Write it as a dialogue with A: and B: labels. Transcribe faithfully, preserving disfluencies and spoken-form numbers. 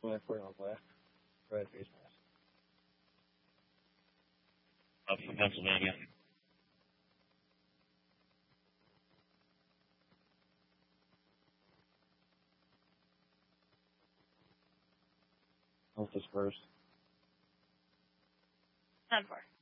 A: twenty-four on left. Right face mask.
B: Up from Pennsylvania.
A: I'll disperse.
C: ten four.